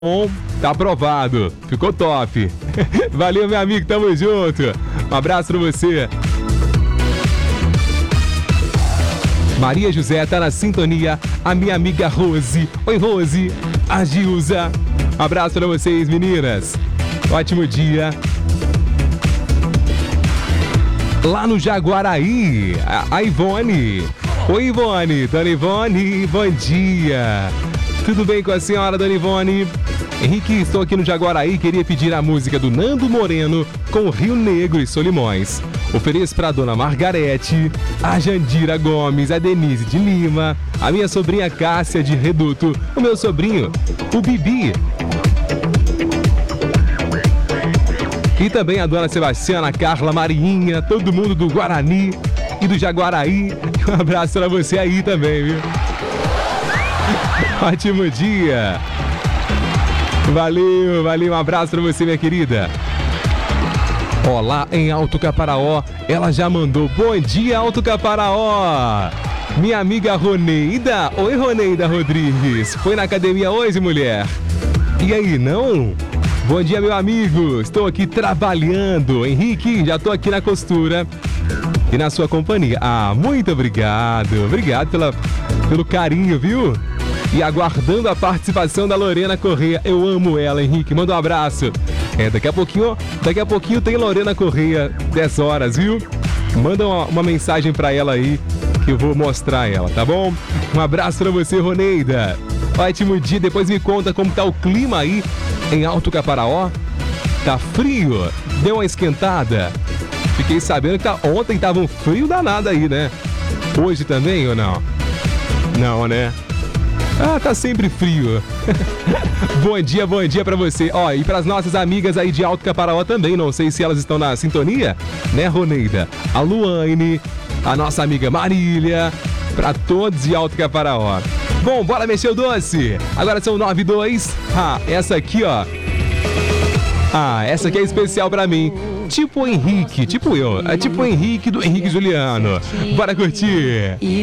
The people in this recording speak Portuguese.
Bom, tá aprovado. Ficou top. Valeu, meu amigo, tamo junto. Um abraço pra você. Maria José tá na sintonia. A minha amiga Rose. Oi, Rose. A Gilza. Um abraço pra vocês, meninas. Ótimo dia. Lá no Jaguaraí, a Ivone. Oi, Ivone. Dona Ivone, bom dia. Tudo bem com a senhora, Dona Ivone? Henrique, estou aqui no Jaguaraí, queria pedir a música do Nando Moreno com Rio Negro e Solimões. Ofereço para a Dona Margarete, a Jandira Gomes, a Denise de Lima, a minha sobrinha Cássia de Reduto, o meu sobrinho, o Bibi. E também a Dona Sebastiana, a Carla, Marinha, todo mundo do Guarani e do Jaguaraí. Um abraço para você aí também, viu? Ótimo dia! Valeu, valeu, um abraço pra você, minha querida. Olá, em Alto Caparaó, ela já mandou bom dia, Alto Caparaó. Minha amiga Roneida. Oi, Roneida Rodrigues. Foi na academia hoje, mulher? E aí, não? Bom dia, meu amigo. Estou aqui trabalhando. Henrique, já tô aqui na costura e na sua companhia. Ah, muito obrigado. Obrigado pelo carinho, viu? E aguardando a participação da Lorena Correia. Eu amo ela, Henrique. Manda um abraço. Daqui a pouquinho tem Lorena Correia, 10 horas, viu? Manda uma mensagem pra ela aí, que eu vou mostrar ela, tá bom? Um abraço pra você, Roneida. Ótimo dia. Depois me conta como tá o clima aí em Alto Caparaó. Tá frio? Deu uma esquentada? Fiquei sabendo que ontem tava um frio danado aí, né? Hoje também ou não? Não, né? Ah, tá sempre frio. Bom dia pra você. Ó, e pras nossas amigas aí de Alto Caparaó também, não sei se elas estão na sintonia, né, Roneida? A Luane, a nossa amiga Marília, pra todos de Alto Caparaó. Bom, bora mexer o doce. Agora são 9:02. Essa aqui, ó. Essa aqui é especial pra mim. Tipo o Henrique, tipo eu. É tipo o Henrique do Henrique Juliano. Bora curtir.